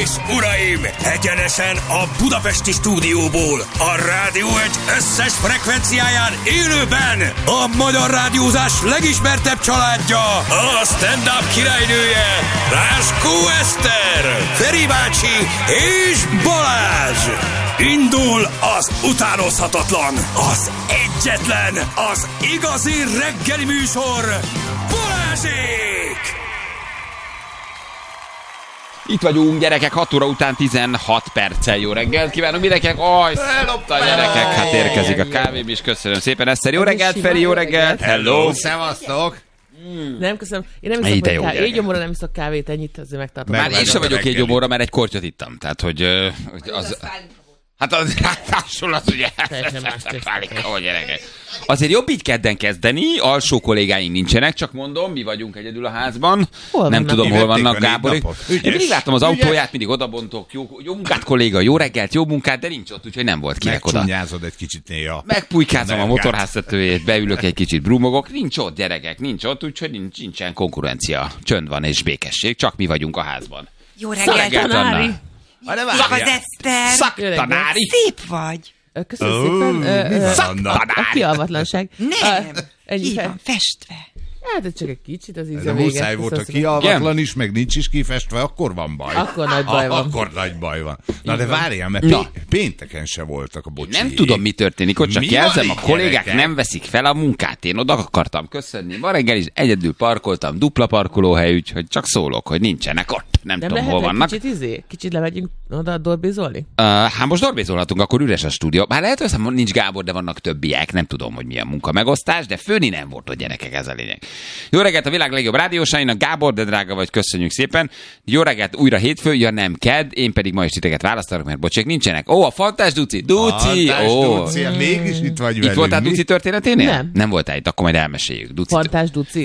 és uraim, egyenesen a budapesti stúdióból, a Rádió Egy összes frekvenciáján élőben a magyar rádiózás legismertebb családja, a stand-up királynője, Ráskó Eszter, Feri bácsi és Balázs. Indul az utánozhatatlan, az egyetlen, az igazi reggeli műsor, Balázsék! Itt vagyunk, gyerekek, 6 óra után 16 perccel. Jó reggelt kívánunk mindenkinek. Elopta a gyerekek, hát érkezik a kávém is. Köszönöm szépen, Eszter. Jó reggelt, Feri, jó reggelt. Hello, szevasztok. Nem, köszönöm. Én nem iszok kávét. Éjgyomorra nem iszok kávét, ennyit azért megtartom. Már én sem vagyok éjgyomorra, mert egy kortyot ittam. Tehát, hogy az... Hát az ugye. Hogy gyerekek. Azért jobb így kedden kezdeni, alsó kollégáink nincsenek, csak mondom, mi vagyunk egyedül a házban. Nem tudom, hol vannak Gáborik. Én mindig láttam az autóját, mindig odabontok, jó munkát kolléga, jó reggelt, jó munkát, de nincs ott, úgyhogy nem volt kinek oda. Megcsúnyázod egy kicsit néha. Megpulykázom a motorháztetőjét, beülök egy kicsit, brumogok, nincs ott gyerekek, nincs ott, úgyhogy nincsen konkurencia. Csönd van és békesség, csak mi vagyunk a házban. Jó reggelt, Tanári! Az Eszter! Szaktanári! Szép vagy! Köszönöm szépen. Szaktanári! A kialvatlanság. Nem! Ki van festve? Hát csak egy kicsit az íze De vége. muszáj volt a kialvatlan is, meg nincs is kifestve, akkor van baj. Akkor nagy baj van. Akkor nagy baj van. Na de várjál, mert pénteken se voltak a bocsi. Nem tudom, mi történik, ott csak jelzem, a kollégák gyerekek? nem veszik fel a munkát. Én oda akartam köszönni. Ma reggel is egyedül parkoltam, dupla parkolóhely, úgyhogy csak szólok, hogy nincsenek ott. Nem tudom, hol vannak. Kicsit lemegyünk oda dorbizolni? Hát most dorbizolhatunk, akkor üres a stúdió. Bár lehet, hogy nincs Gábor, de vannak többiek. Nem tudom, hogy milyen munkamegosztás, de főni nem volt, hogy gyerekek, ez a lényeg. Jó reggelt a világ legjobb rádiósainak, Gábor, de drága vagy, köszönjük szépen. Jó reggelt, újra hétfő, ja nem kedd, én pedig ma is titeket választanak, mert bocsék nincsenek. Ó, a Fantás Duci, Duci, mégis itt vagy velünk. Itt voltál Duci történeténél? Nem voltál itt, akkor majd elmeséljük. Fantás Duci.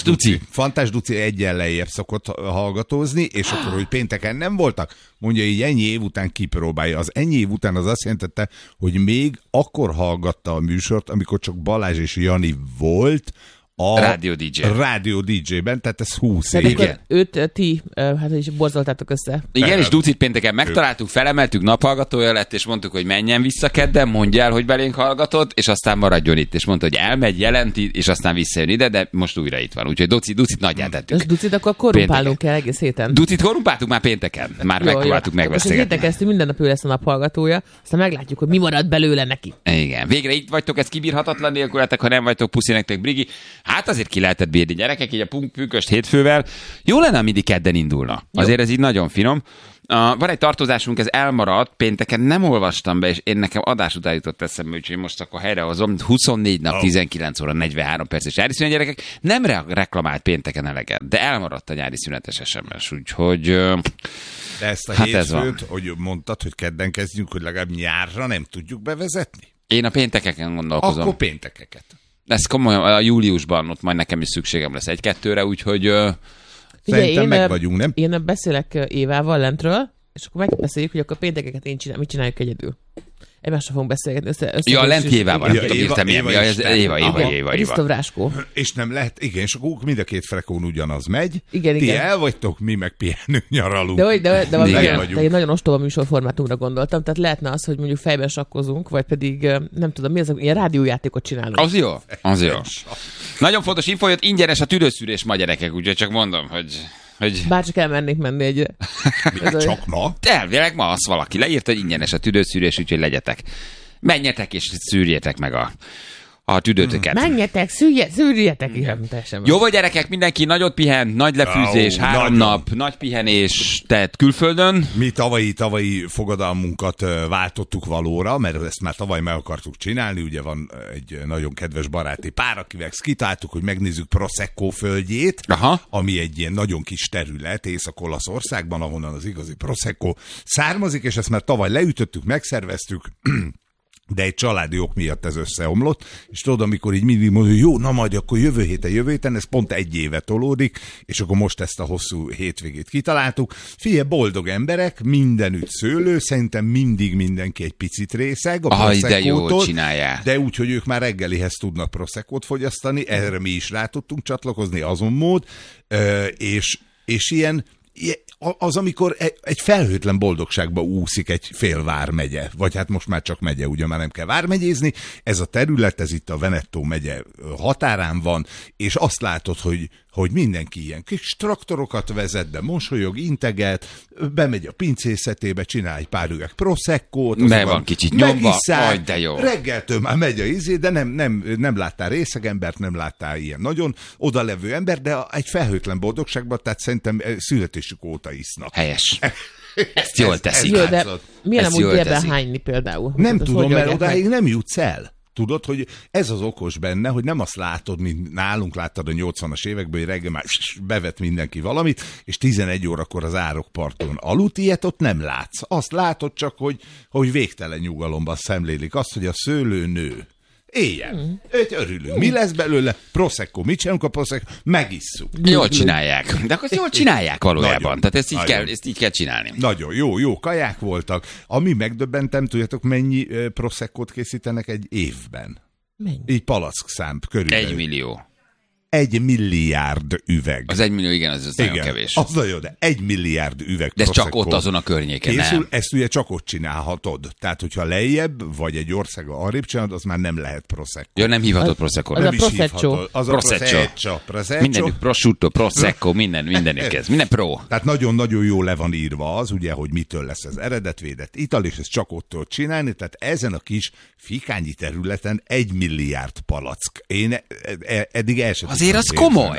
Fantás Duci egyen lejjebb szokott hallgatózni, és akkor, hogy pénteken nem voltak, mondja így ennyi év után kipróbálja. Az ennyi év után az azt jelentette, hogy még akkor hallgatta a műsort, amikor csak Balázs és Jani volt, a Rádió DJ-ben, tehát ez 20 év. Igen. Őt ti, hát is borzoltátok össze. Igen, és Ducit pénteken megtaláltuk, felemeltük, naphallgatója lett, és mondtuk, hogy menjen vissza kedden, mondja el, hogy belénk hallgatott, és aztán maradjon itt, és mondta, hogy elmegy, jelenti, és aztán visszajön ide, de most újra itt van. Úgyhogy Ducit nagyját tettük. És Ducit akkor korrumpálunk el egész héten. Ducit korrumpáltuk már pénteken. Már megpróbáltuk megbeszélgetni. Most héten minden nap ő lesz a naphallgatója, aztán meglátjuk, hogy mi marad belőle neki. Igen, végre itt vagytok, ez kibírhatatlan nélkületek, ha nem vagytok, puszi nektek, Brigi. Hát azért ki lehetett bírni, gyerekek, így a pünkösd hétfővel. Jó lenne, mindig kedden indulna. Azért ez így nagyon finom. Van egy tartozásunk, ez elmaradt, pénteken nem olvastam be, és én nekem adás után jutott eszembe, úgyhogy most akkor helyrehozom. 24 nap, 19 óra, 43 perc, és nyári szünet, gyerekek. Nem reklamált pénteken eleget, de elmaradt a nyári szünetes SMS, úgyhogy... De ezt a hétfőt, hogy mondtad, hogy kedden kezdjünk, hogy legalább nyárra nem tudjuk bevezetni? Én a péntekeken gondolkozom. Akkor péntekeket. Ez komolyan, a júliusban ott majd nekem is szükségem lesz 1-2-re, úgyhogy... Szerintem meg vagyunk, nem? Én beszélek Évával lentről, és akkor megbeszéljük, hogy akkor péntekeket mit csináljuk egyedül. Egymásra fogunk beszélgetni. Ja, lent Évával, nem tudom, írtam ilyen. Éva. Krisztof Ráskó. És nem lehet, igen, és akkor mind a két frekón ugyanaz megy. Igen, Ti el vagytok, mi meg pihenő nyaralunk. De én nagyon ostoba műsorformátumra gondoltam, tehát lehetne az, hogy mondjuk fejben sakkozunk, vagy pedig nem tudom, mi az, ilyen rádiójátékot csinálunk. Az jó. Nagyon fontos info, hogy ingyenes a tüdőszűrés ma, gyerekek, úgyhogy csak mondom, hogy... Bárcsak elmennék menni egyre. Csak ma? Elvileg ma azt valaki leírta, hogy ingyenes a tüdőszűrés, úgyhogy legyetek. Menjetek és szűrjétek meg a tüdőtöket. Menjetek, szűrjetek. Igen, jó vagy, gyerekek, mindenki nagyot pihent, nagy lefűzés, 3 nap, nagy pihenés, tehát külföldön. Mi tavalyi fogadalmunkat váltottuk valóra, mert ezt már tavaly meg akartuk csinálni, ugye van egy nagyon kedves baráti pár, akivel kitáltuk, hogy megnézzük Prosecco földjét, ami egy ilyen nagyon kis terület Észak-Olaszországban, ahonnan az igazi Prosecco származik, és ezt már tavaly leütöttük, megszerveztük, de egy családi ok miatt ez összeomlott, és tudod, amikor így mindig mondja, hogy jó, na majd akkor jövő héten, ez pont 1 éve tolódik, és akkor most ezt a hosszú hétvégét kitaláltuk. Figyelj, boldog emberek, mindenütt szőlő, szerintem mindig mindenki egy picit részeg a Prosecco-tól. De jó csinálják. De úgy, hogy ők már reggelihez tudnak Prosecco-t fogyasztani, erre mi is rá tudtunk csatlakozni azon mód, és ilyen az, amikor egy felhőtlen boldogságba úszik egy fél vármegye, vagy hát most már csak megye, ugye már nem kell vármegyézni, ez a terület, ez itt a Veneto megye határán van, és azt látod, hogy mindenki ilyen kis traktorokat vezet, de mosolyog, integet, bemegy a pincészetébe, csinál egy pár üveg Proseccót, be van kicsit nyomva, de jó. Reggeltől már megy a de nem láttál részegembert, nem láttál ilyen nagyon odalevő ember, de egy felhőtlen boldogságban, tehát szerintem születésük óta isznak. Helyes. Ezt jól teszik. Jó, de milyen amúgy délben hányni például? Nem tudom, mert odáig nem jutsz el. Tudod, hogy ez az okos benne, hogy nem azt látod, mint nálunk láttad a 80-as években, hogy reggel már bevet mindenki valamit, és 11 órakor az árokparton aludt, ilyet ott nem látsz. Azt látod csak, hogy végtelen nyugalomban szemlélik azt, hogy a szőlő nő. Éjjel. Örülünk. Mi lesz belőle? Prosecco. Mit csinálunk a Prosecco? Megisszuk. Jól csinálják. De akkor jól csinálják valójában. Nagyon, tehát ezt így kell csinálni. Nagyon jó kaják voltak. Ami megdöbbentem, tudjátok, mennyi Proseccót készítenek egy évben? Mennyi? Így palack-szám körülbelül. 1 millió. 1 milliárd üveg. Az 1 millió, igen, az nagyon kevés. Az nagyon, de 1 milliárd üveg de ez Prosecco csak ott azon a környéken, készül, nem? Ezt ugye csak ott csinálhatod. Tehát, hogyha lejjebb, vagy egy ország arrébb csinálod, az már nem lehet Prosecco. Ja, nem hívhatod Prosecco. Az a Prosecco. Az a Prosecco. Mindenük prosciutto, Prosecco, mindenük ez. Minden pro. Tehát nagyon-nagyon jó le van írva az, ugye, hogy mitől lesz az eredetvédett ital, és ezt csak ott tudod csinálni. Tehát ezen a kis fikányi területen 1 milliárd palack. Én eddig el sem azért az komoly.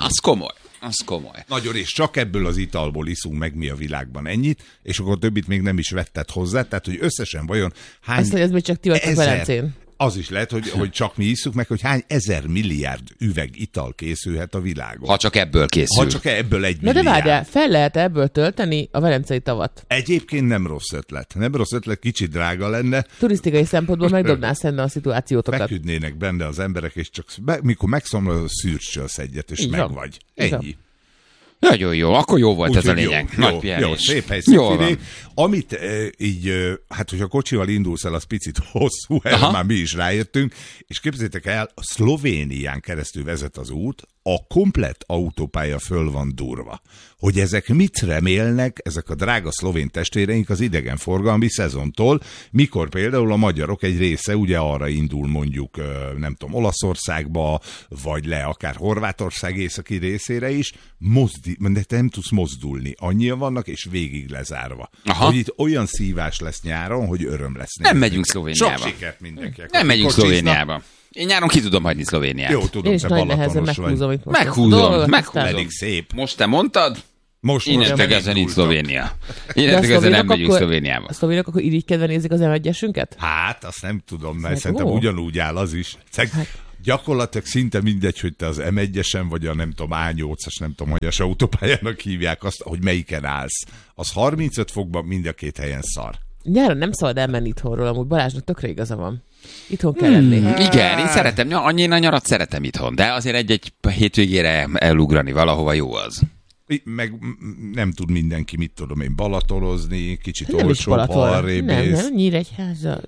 Az komoly. Nagyon, és csak ebből az italból iszunk meg mi a világban ennyit, és akkor többit még nem is vetted hozzá, tehát hogy összesen vajon hány... Azt, hogy ez még csak ti vagytok Velencén. Az is lehet, hogy csak mi isszuk meg, hogy hány 1000 milliárd üveg ital készülhet a világon. Ha csak ebből készül. Ha csak ebből 1 milliárd. De várjál, fel lehet ebből tölteni a Velencei tavat? Egyébként nem rossz ötlet. Kicsit drága lenne. Turisztikai szempontból megdobnál szenne a szituációtokat. Feküdnének benne az emberek, és csak mikor megszomlod, szűrcsölsz egyet, és meg vagy. Ennyi. Nagyon jó, akkor jó volt ez a lényeg. Nagy pihenés. Jó, szép hely, szép idő. Amit így, hát hogyha kocsival indulsz el, az picit hosszú, erre már mi is rájöttünk, és képzeljétek el, a Szlovénián keresztül vezet az út, a komplett autópálya föl van durva. Hogy ezek mit remélnek, ezek a drága szlovén testvéreink az idegenforgalmi szezontól, mikor például a magyarok egy része ugye arra indul mondjuk, nem tudom, Olaszországba, vagy le akár Horvátország északi részére is, de te nem tudsz mozdulni. Annyian vannak, és végig lezárva. Hogy itt olyan szívás lesz nyáron, hogy öröm lesz. Nem megyünk Szlovéniába. Sok sikert mindenkinek. Nem megyünk Szlovéniába. Én nyáron ki tudom hagyni Szlovéniát. Jó, tudom, én is nagy nehezen meghúzom. Meghúzom. Elég szép. Most te mondtad? Innentől kezdve nincs Szlovénia. Innentől kezdve nem megyünk Szlovéniába. A szlovénok akkor irigykedve nézik az M1-esünket? Hát, azt nem tudom, mert szerintem ugyanúgy áll az is. Gyakorlatilag szinte mindegy, hogy te az M1-esen vagy a nem tudom, A8-as, nem tudom, hogy a autópályának hívják azt, hogy melyiken állsz. Az 35 fokban mind a két helyen szar. Nyáron nem szabad elmenni itthonról, amúgy Balázsnak tökre igaza van. Itthon kell lenni. Igen, én szeretem, annyi a nyarat szeretem itthon, de azért egy hétvégére elugrani valahova jó az. Meg nem tud mindenki, mit tudom én, balatorozni, kicsit olcsóbb, arrébész. Nem, Nyíregyháza,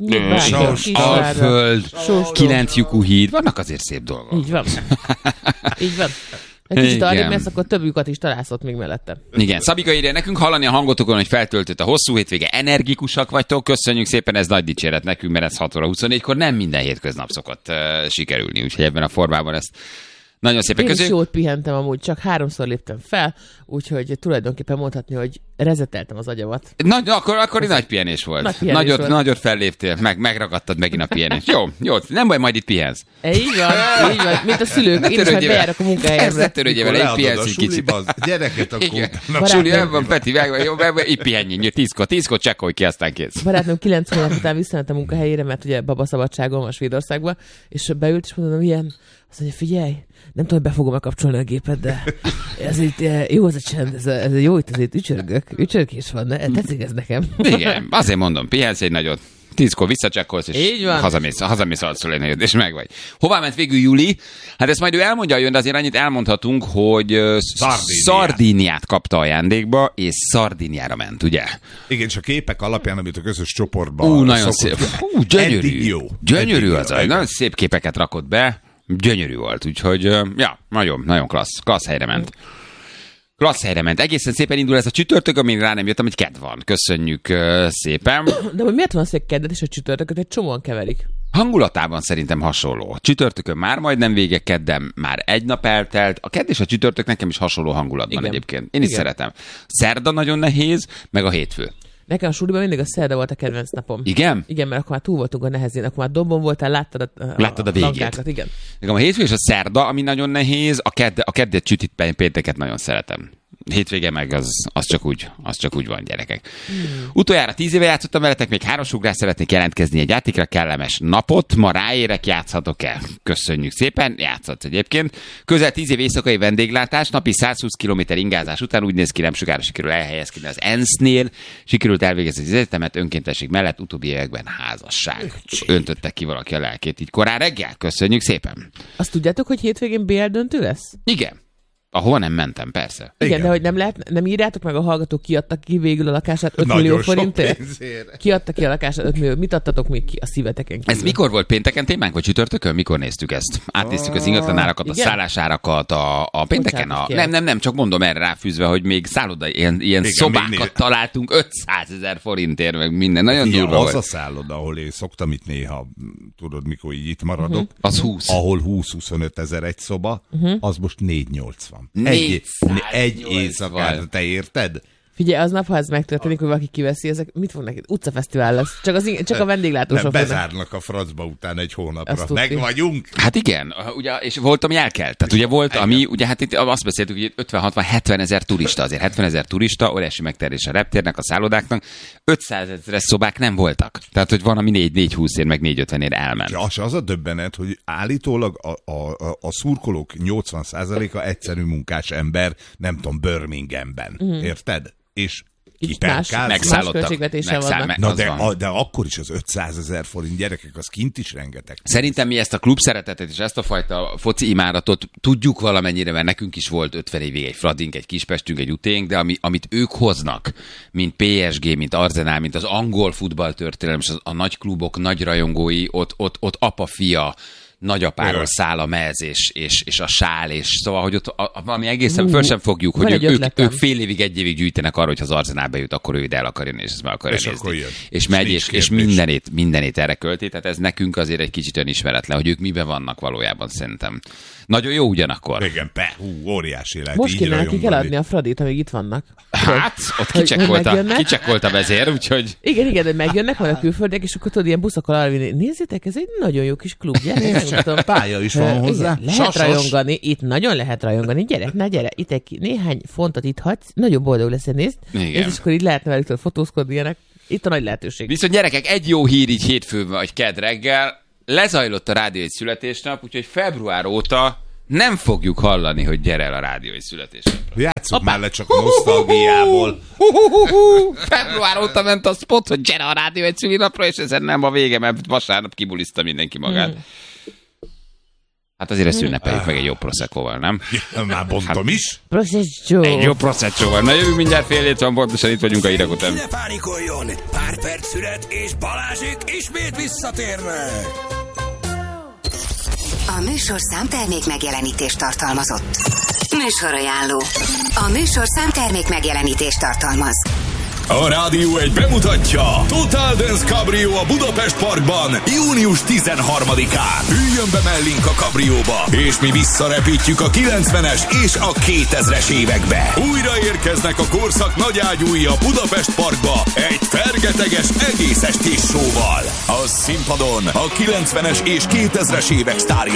Alföld, 9 lyukú híd, vannak azért szép dolgok. Így van. Így van. Egy kicsit arrébb lesz, akkor több lyukat is találsz ott még mellette. Igen, Szabika írja nekünk, hallani a hangotokon, hogy feltöltött a hosszú hétvége, energikusak vagytok, köszönjük szépen, ez nagy dicséret nekünk, mert ez 6 óra 24-kor nem minden hétköznap szokott sikerülni, úgyhogy ebben a formában ezt nagyon szépen köszönjük. Én is jót pihentem amúgy, csak 3-szor léptem fel, úgyhogy tulajdonképpen mondhatni, hogy rezeteltem az agyamat. Akkor nagy pihenés volt. Nagyot felléptél, megragadtad megint a pihenést. Jó, nem baj, majd itt pihensz. Így van, mint a szülők, én is majd bejárok a munkahelyemre. Ne törődjél vele, itt pihensz egy kicsit. Gyereket akkor Suli, van, Peti, itt pihenjünk, 10-kor csekkolj ki, aztán kész. Barátnőm 9 hónap után visszament a munkahelyére, mert ugye babaszabadságon van Svédországban, és beült, és mondom, ilyen, azt mondja, figyelj, nem tudom, hogy be fogom kapcsolni a gépet, de ez itt jó az a csend, ez jó, itt azért ücsörgés van, tetszik ez nekem. Igen, azért mondom, pihensz egy nagyot, 10-kor visszacsekkolsz, és hazamész arcol egy nagyot, és meg vagy. Hová ment végül Juli? Hát ezt majd ő elmondja, jön, de azért annyit elmondhatunk, hogy Szardíniát kapta ajándékba, és Szardíniára ment, ugye? Igen, és a képek alapján, amit a közös csoportban nagyon szép. Gyönyörű az, nagyon szép képeket rakott be. Gyönyörű volt, úgyhogy nagyon klassz helyre ment. Klassz helyre ment. Egészen szépen indul ez a csütörtök, amin rá nem jöttem, hogy kedd van. Köszönjük szépen. De miért van az, hogy keddet és a csütörtököt egy csomóan keverik? Hangulatában szerintem hasonló. Csütörtökön már majdnem vége, kedden már egy nap eltelt. A kedd és a csütörtök nekem is hasonló hangulatban egyébként. Én is szeretem. Szerda nagyon nehéz, meg a hétfő. Nekem a suliban mindig a szerda volt a kedvenc napom. Igen? Igen, mert akkor már túl voltunk a nehezén, akkor már dombon voltál, láttad a végét. Igen. Nekem a hétfő és a szerda, ami nagyon nehéz, a keddet, csütit, pénteket nagyon szeretem. Hétvége meg az csak úgy van, gyerekek. Utoljára 10 éve játszottam veletek, még 3 ugrás szeretnék jelentkezni egy játékra, kellemes napot, ma ráérek, játszhatok-e? Köszönjük szépen, játszhatsz egyébként. Közel 10 év éjszakai vendéglátás, napi 120 km ingázás után úgy néz ki, nem sokára sikerül elhelyezkedni az ENSZ-nél, sikerült elvégezni az egyetemet önkéntesség mellett, utóbbi években házasság. Öntötte ki valaki a lelkét így korán reggel, köszönjük szépen. Azt tudjátok, hogy hétvégén BL döntő lesz? Igen. Ahova nem mentem, persze. Igen, de hogy nem írjátok meg, a hallgatók kiadtak ki végül a lakását 5 millió forintért? Kiadtak ki a lakását 5 millió. Mit adtatok még ki a szíveteken kívül? Ez mikor volt? Pénteken témánk, vagy csütörtökön? Mikor néztük ezt? Átnéztük az ingatlanárakat, a szállásárakat, a pénteken. Nem, csak mondom erre ráfűzve, hogy még szálloda, ilyen szobákat találtunk 500 000 forintért, meg minden. Nagyon durva volt. Az a szálloda, ahol én szoktam itt néha, tudod, mikor így itt maradok. Az 20. Ahol 20-25 ezer egy szoba, az most 480. Egy éjszakára, te érted? Figyelj, aznap, ha ez megtörténik, hogy valaki kiveszi, ezek mit fognak itt? Utcafesztivál lesz. Csak a vendéglátósok. Bezárnak a francba után egy hónapra. Meg vagyunk. Hát igen, ugye, és volt, ami elkelt. Tehát ugye volt, ami, ugye hát itt azt beszéltük, hogy 50-60-70 ezer turista, azért 70 000 turista, óriási megterés a reptérnek, a szállodáknak, 500 000 szobák nem voltak. Tehát, hogy van, ami 4-20 ér, meg 4-50 ér elment. Ja, az a döbbenet, hogy állítólag a szurkolók 80%-a egyszerű munkás ember, nem tudom, Birminghamben. Érted? És megszállottak. De akkor is az 500 000 forint, gyerekek, az kint is rengeteg. Szerintem mi ezt a klub szeretetet és ezt a fajta foci imádatot tudjuk valamennyire, mert nekünk is volt 50 évig egy Fradink, egy Kispestünk, egy Uténk, de amit ők hoznak, mint PSG, mint Arsenal, mint az angol futballtörténelem, és a nagy klubok, nagy rajongói, ott apa-fia, nagyapáról száll a mez, és a sál, és szóval, hogy ott valami egészen föl sem fogjuk, hogy ők fél évig, egy évig gyűjtenek arra, hogy ha az Arsenal bejut, akkor ő ide el akar jönni, és ezt meg akarja nézni. És megy, és mindenét erre költi, tehát ez nekünk azért egy kicsit olyan ismeretlen, hogy ők miben vannak valójában, szerintem. Nagyon jó ugyanakkor. Igen, óriási lehet. Most kéne nekik eladni a Fradit, amíg itt vannak. Hát, ott kicsekkolt a vezér, úgyhogy... Igen, hogy megjönnek van a külföldiek, és akkor tudod, ilyen buszokkal arra vinni. Nézzétek, ez egy nagyon jó kis klub, gyere. Pálya is van hozzá. Lehet rajongani, itt nagyon lehet rajongani. Gyere, itt néhány fontot itt hagysz, nagyon boldog lesz, nézd. És akkor így lehetne velük fotózkodni ilyenek. Itt a nagy lehetőség. Viszont gyerekek, egy jó hír így hétfőn vagy kedd reggel. Lezajlott a Rádió egy születésnap, úgyhogy február óta nem fogjuk hallani, hogy gyere el a Rádió egy születésnapra. Játsszuk már le csak nosztalgiából. Február óta ment a spot, hogy gyere a Rádió egy születésnapra, és ezen nem a vége, mert vasárnap kibuliszta mindenki magát. Hát azért ezt ünnepeljük meg egy jó proszeccóval, nem? Ja, már bontom is. Prosecco. Egy jó proszeccóval. Na jövünk mindjárt 5:30 van, pontosan itt vagyunk a hírek után. Ne pánikoljon! Pár perc szünet, és Balázsék ismét visszatérnek! A műsorszám termék megjelenítést tartalmazott. Műsorajánló. A műsorszám termék megjelenítést tartalmaz. A Rádió egy bemutatja Total Dance Cabrio a Budapest Parkban június 13-án. Üljön be mellénk a kabrióba, és mi visszarepítjük a 90-es és a 2000-es évekbe. Újra érkeznek a korszak nagyágyúi a Budapest Parkba egy fergeteges egész estés showval. A színpadon a 90-es és 2000-es évek sztárja